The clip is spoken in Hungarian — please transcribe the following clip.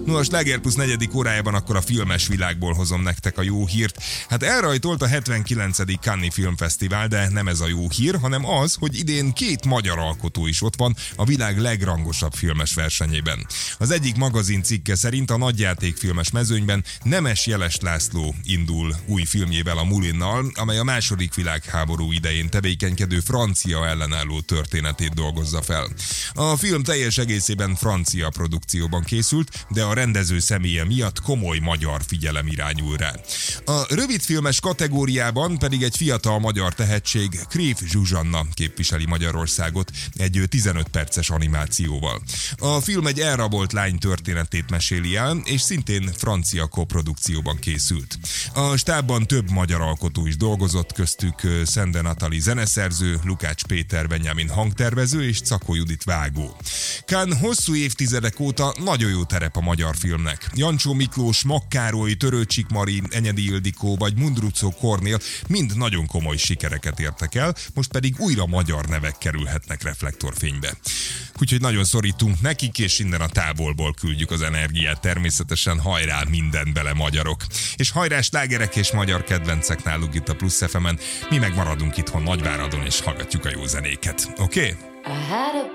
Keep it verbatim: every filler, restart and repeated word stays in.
No, a Sláger Plusz negyedik órájában akkor a filmes világból hozom nektek a jó hírt. Hát elrajtolt a hetvenkilencedik Cannes-i Filmfesztivál, de nem ez a jó hír, hanem az, hogy idén két magyar alkotó is ott van a világ legrangosabb filmes versenyében. Az egyik magazin cikke szerint a nagyjátékfilmes mezőnyben Nemes Jeles László indul új filmjével, a Moulinnal, amely a második világháború idején tevékenykedő francia ellenálló történetét dolgozza fel. A film teljes egészében francia produkcióban készült, de a rendező személye miatt komoly magyar figyelem irányul rá. A rövidfilmes kategóriában pedig egy fiatal magyar tehetség, Kréf Zsuzsanna képviseli Magyarországot egy tizenöt perces animációval. A film egy elrabolt lány történetét meséli el, és szintén francia koprodukcióban készült. A stábban több magyar alkotó is dolgozott, köztük Szende Natali zeneszerző, Lukács Péter Benjamin hangtervező és Czakó Judit vágó. Cannes hosszú évtizedek óta nagyon jó terep a magyar filmnek. Jancsó Miklós, Makkároly, Törőcsik Mari, Enyedi Ildikó vagy Mundruczó Kornél mind nagyon komoly sikereket értek el, most pedig újra magyar nevek kerülhetnek reflektorfénybe. Úgyhogy nagyon szorítunk nekik, és innen a távolból küldjük az energiát. Természetesen hajrá minden bele magyarok. És hajrá slágerek és magyar kedvencek náluk itt a Plusz ef emen. Mi meg maradunk itthon Nagyváradon, és hallgatjuk a jó zenéket. Oké? Okay?